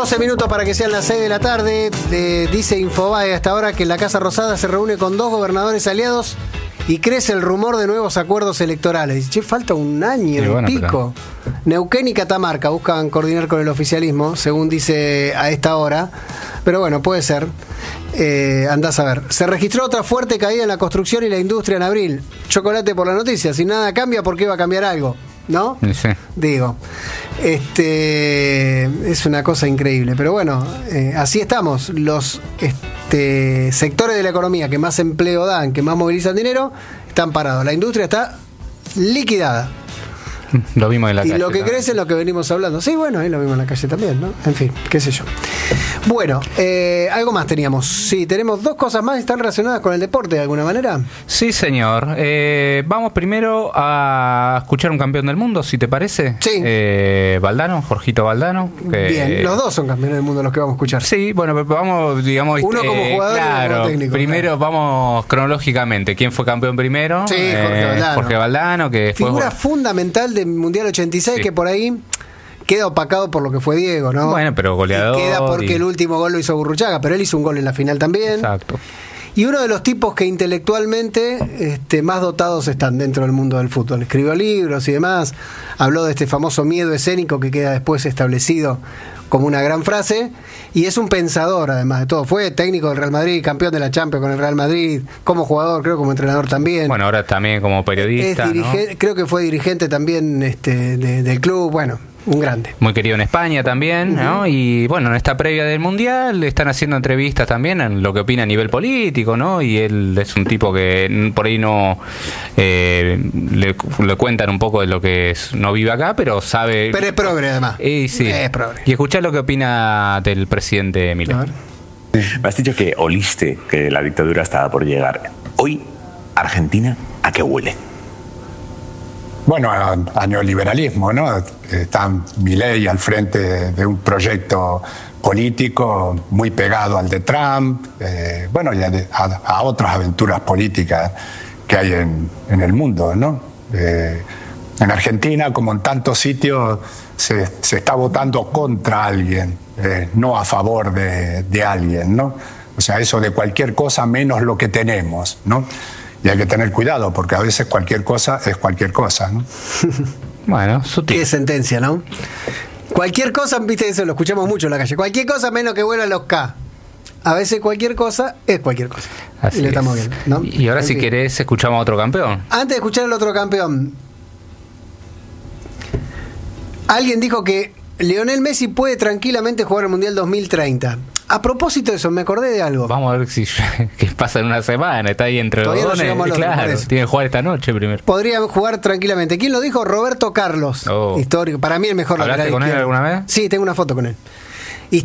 12 minutos para que sean las 6 de la tarde. Dice Infobae hasta ahora que la Casa Rosada se reúne con 2 gobernadores aliados y crece el rumor de nuevos acuerdos electorales. Dice, che, falta un año y pico. Pero... Neuquén y Catamarca buscan coordinar con el oficialismo, según dice a esta hora. Pero bueno, puede ser. Andás a ver. Se registró otra fuerte caída en la construcción y la industria en abril. Chocolate por la noticia. Si nada cambia, ¿por qué va a cambiar algo? ¿No? Sí. Digo, es una cosa increíble, pero bueno, así estamos. Los sectores de la economía que más empleo dan, que más movilizan dinero, están parados. La industria está liquidada. Lo vimos en la calle. Y lo que crece es lo que venimos hablando. Sí, bueno, ahí lo vimos en la calle también, ¿no? En fin, qué sé yo. Bueno, algo más teníamos. Sí, tenemos 2 cosas más. ¿Están relacionadas con el deporte de alguna manera? Sí, señor. Vamos primero a escuchar un campeón del mundo, si te parece. Sí. Valdano, Jorgito Valdano. Bien, los dos son campeones del mundo los que vamos a escuchar. Sí, bueno, pero vamos, digamos... Uno como jugador y uno como técnico. Primero vamos cronológicamente. ¿Quién fue campeón primero? Sí, Jorge Valdano. Jorge Valdano, que figura fundamental del Mundial 86, sí. Que por ahí queda opacado por lo que fue Diego, ¿no? Bueno, pero goleador. Y queda porque el último gol lo hizo Gurruchaga, pero él hizo un gol en la final también. Exacto. Y uno de los tipos que intelectualmente más dotados están dentro del mundo del fútbol. Escribió libros y demás. Habló de este famoso miedo escénico que queda después establecido como una gran frase. Y es un pensador, además de todo. Fue técnico del Real Madrid, campeón de la Champions con el Real Madrid, como jugador, creo, como entrenador también. Bueno, ahora también como periodista, ¿no? Creo que fue dirigente también del club. Bueno, un grande. Muy querido en España también, ¿no? Y bueno, en esta previa del Mundial están haciendo entrevistas también en lo que opina a nivel político, ¿no? Y él es un tipo que por ahí no le cuentan un poco de lo que es, no vive acá, pero sabe... Pero es progre, además. Sí. Es progre. Y escuchá lo que opina del presidente Milei. Me has dicho que oliste que la dictadura estaba por llegar. Hoy, Argentina, ¿a qué huele? Bueno, a neoliberalismo, ¿no? Está Milei al frente de un proyecto político muy pegado al de Trump, bueno, y a otras aventuras políticas que hay en el mundo, ¿no? En Argentina, como en tantos sitios, se está votando contra alguien, no a favor de alguien, ¿no? O sea, eso de cualquier cosa menos lo que tenemos, ¿no? Y hay que tener cuidado, porque a veces cualquier cosa es cualquier cosa, ¿no? Bueno, sutil. Qué sentencia, ¿no? Cualquier cosa, viste, eso lo escuchamos mucho en la calle. Cualquier cosa menos que vuelan los K. A veces cualquier cosa es cualquier cosa. Así y lo estamos viendo, ¿no? Y ahora, si querés, escuchamos a otro campeón. Antes de escuchar al otro campeón, alguien dijo que Lionel Messi puede tranquilamente jugar el Mundial 2030. A propósito de eso, me acordé de algo. Vamos a ver qué pasa en una semana. Está ahí entre los dos. Claro, tiene que jugar esta noche primero. Podría jugar tranquilamente. ¿Quién lo dijo? Roberto Carlos. Histórico. Para mí el mejor lateral izquierdo. ¿Hablaste con él alguna vez? Sí, tengo una foto con él.